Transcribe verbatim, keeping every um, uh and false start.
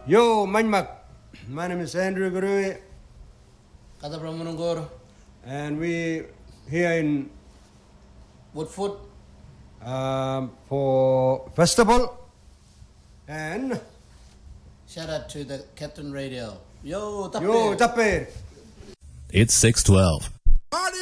Yo, Manmak. My name is Andrew Gurui. Kata Pramanangor. And we here in Woodford um, for festival. And shout out to the Captain Radio. Yo, tape. Yo, tape. It's six twelve.